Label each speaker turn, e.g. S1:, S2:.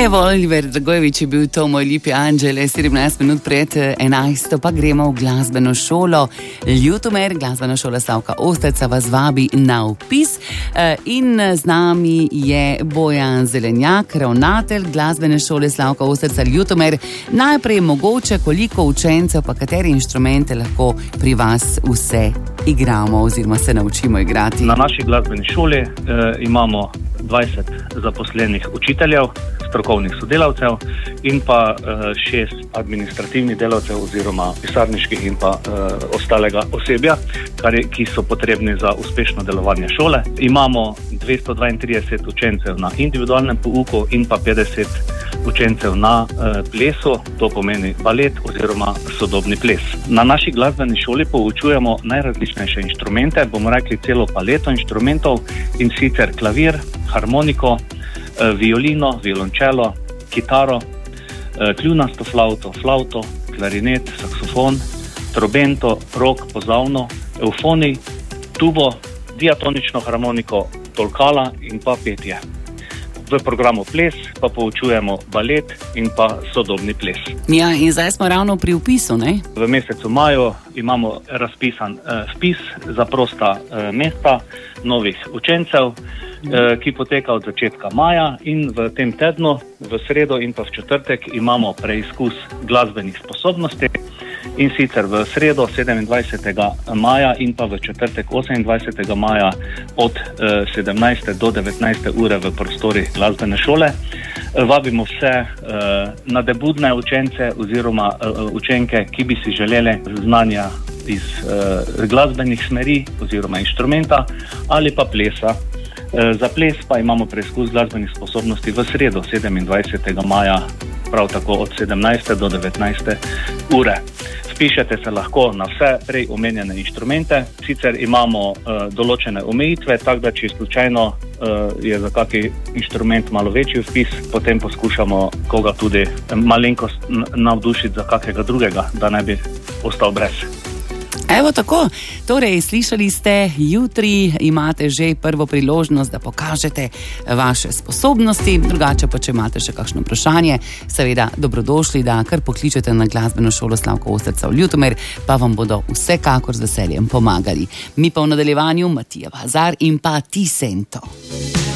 S1: Evo, Oliver Dragojevič je bil to moj lipi anđel, 17 minut pred 11, pa gremo v glasbeno šolo Ljutomer. Glasbena šola Slavka Osterca vas vabi na vpis in z nami je Bojan Zelenjak, ravnatelj glasbene šole Slavka Osterca Ljutomer. Najprej mogoče, koliko učencev pa kateri inštrumente lahko pri vas vse igramo oziroma se naučimo igrati?
S2: Na naši glasbeni šoli imamo 20 zaposlenih učiteljev, strokovnih sodelavcev in pa 6 administrativnih delavcev oziroma pisarniških in pa ostalega osebja, ki so potrebni za uspešno delovanje šole. Imamo 232 učencev na individualnem pouku in pa 50 učencev na plesu, to pomeni balet oziroma sodobni ples. Na naši glasbeni šoli poučujemo najrazličnejše inštrumente, bomo rekli celo paleto inštrumentov, in sicer klavir, harmoniko, violino, violončelo, kitaro, kljunasto flavto, klarinet, saksofon, trobento, rog, pozavno, evfonij, tubo, diatonično harmoniko, tolkala in pa petje. V programu ples pa poučujemo balet in pa sodobni ples.
S1: Ja, in zdaj smo ravno pri vpisu, ne?
S2: V mesecu maju imamo razpisan vpis za prosta mesta novih učencev, ki poteka od začetka maja, in v tem tednu, v sredo in pa v četrtek, imamo preizkus glasbenih sposobnosti, in sicer v sredo 27. maja in pa v četrtek 28. maja od 17. do 19. ure v prostorih glasbene šole. Vabimo vse nadebudne učence oziroma učenke, ki bi si želeli znanja iz glasbenih smeri oziroma inštrumenta ali pa plesa. Za ples pa imamo preizkus glasbenih sposobnosti v sredo 27. maja, prav tako od 17. do 19. ure. Vpišete se lahko na vse prej omenjene inštrumente, sicer imamo določene omejitve, tako da če slučajno je za kaki inštrument malo večji vpis, potem poskušamo koga tudi malenkost navdušiti za kakega drugega, da ne bi ostal brez.
S1: Evo tako, torej slišali ste, jutri imate že prvo priložnost, da pokažete vaše sposobnosti, drugače pa če imate še kakšno vprašanje, seveda dobrodošli, da kar pokličete na glasbeno šolo Slavka Osterca v Ljutomer, pa vam bodo vsekakor z veseljem pomagali. Mi pa v nadaljevanju Matija Vazar in pa Ti Sento.